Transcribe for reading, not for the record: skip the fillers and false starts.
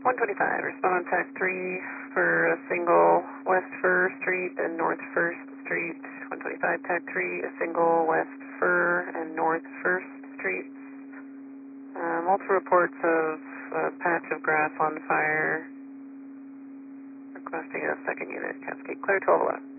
125, respond on TAC 3 for a single West Fir Street and North First Street. 125, TAC 3, a single West Fir and North First Street. Multiple reports of a patch of grass on fire. Requesting a second unit, Cascade Clear 1211.